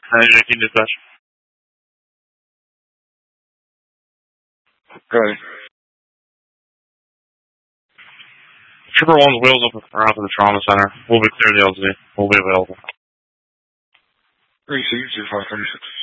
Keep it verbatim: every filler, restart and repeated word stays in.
nine eighteen dispatch. Go ahead. Trooper one's wheels up around to the trauma center. We'll be clear the L Z. We'll be available. Received, two five thirty-six.